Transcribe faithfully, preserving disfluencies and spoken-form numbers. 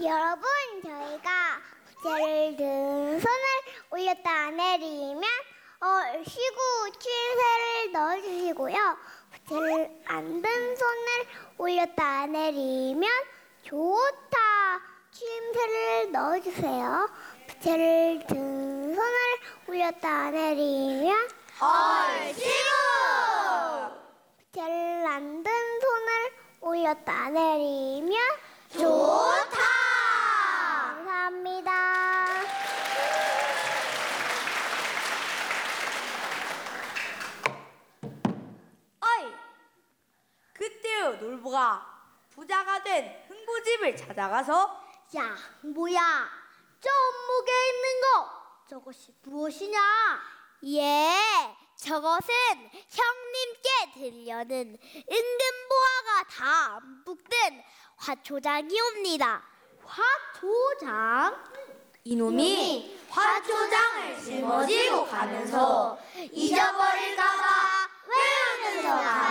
여러분, 저희가 부채를 든 손을 올렸다 내리면 어, 쉬고 추임새를 넣어주시고요. 부채를 안 든 손을 올렸다 내리면 좋다 추임새를 넣어주세요. 부채를 든 손을 올렸다 내리면 얼씨구. 부채를 안 든 손을 올렸다 내리면 좋다. 감사합니다. 어이! 그때요 놀보가 부자가 된 흥부집을 찾아가서 야, 뭐야? 저 업무에 있는 거 저것이 무엇이냐? 예, 저것은 형님께 들려는 은근보화가 다 안 붙든 화초장이옵니다. 화초장? 이놈이 화초장을 짊어지고 가면서 잊어버릴까봐 외우는 서가